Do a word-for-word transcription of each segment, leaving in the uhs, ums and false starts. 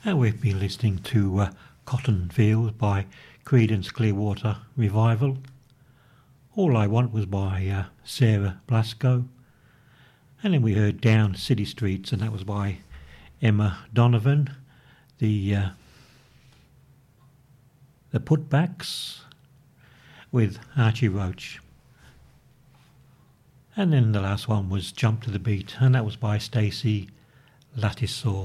And we've been listening to uh, Cotton Fields by Creedence Clearwater Revival. All I Want was by uh, Sarah Blasco. And then we heard Down City Streets, and that was by Emma Donovan. The, uh, the Putbacks with Archie Roach. And then the last one was Jump to the Beat, and that was by Stacey Lattisaw.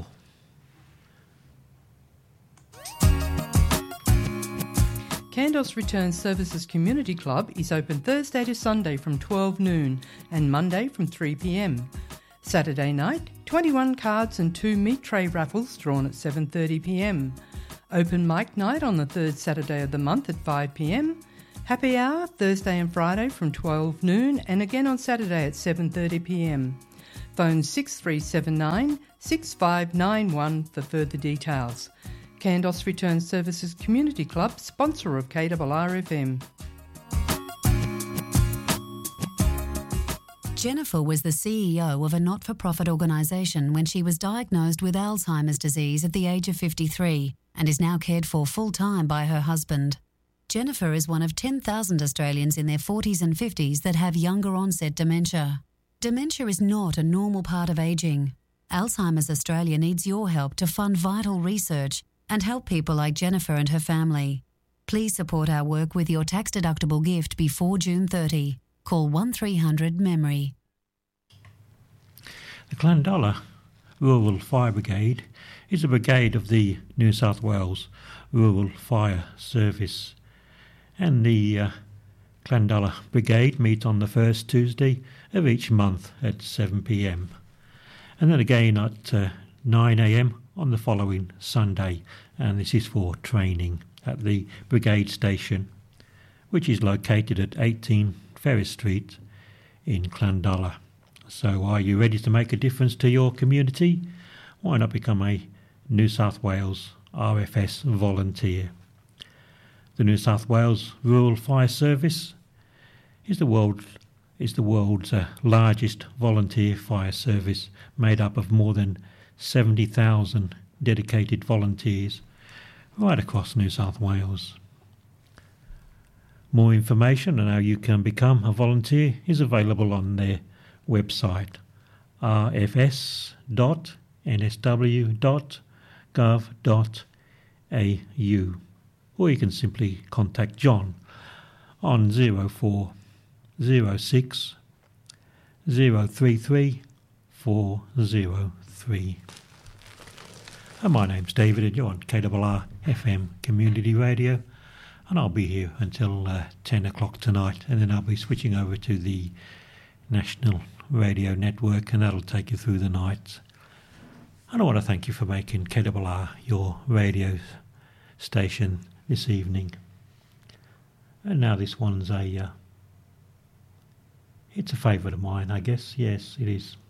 Kandos Return Services Community Club is open Thursday to Sunday from twelve noon and Monday from three p m. Saturday night, twenty-one cards and two meat tray raffles drawn at seven thirty p m. Open mic night on the third Saturday of the month at five p m. Happy hour Thursday and Friday from twelve noon and again on Saturday at seven thirty p m. Phone six three seven nine, six five nine one for further details. Kandos Return Services Community Club, sponsor of K R R F M. Jennifer was the C E O of a not-for-profit organisation when she was diagnosed with Alzheimer's disease at the age of fifty-three and is now cared for full-time by her husband. Jennifer is one of ten thousand Australians in their forties and fifties that have younger onset dementia. Dementia is not a normal part of ageing. Alzheimer's Australia needs your help to fund vital research and help people like Jennifer and her family. Please support our work with your tax-deductible gift before June thirtieth. Call one three hundred memory. The Clandala Rural Fire Brigade is a brigade of the New South Wales Rural Fire Service. And the uh, Clandala Brigade meet on the first Tuesday of each month at seven p m. And then again at uh, nine a m on the following Sunday, and this is for training at the brigade station, which is located at eighteen Ferris Street in Clandala. So are you ready to make a difference to your community? Why not become a New South Wales R F S volunteer? The New South Wales Rural Fire Service is the world is the world's uh, largest volunteer fire service, made up of more than seventy thousand dedicated volunteers right across New South Wales. More information on how you can become a volunteer is available on their website, r f s dot n s w dot gov dot a u, or you can simply contact John on zero four zero six zero three three four zero three. And my name's David, and you're on K R R F M Community Radio, and I'll be here until uh, ten o'clock tonight, and then I'll be switching over to the National Radio Network, and that'll take you through the night. And I want to thank you for making K R R your radio station this evening. And now this one's a, uh, it's a favourite of mine, I guess. Yes, it is.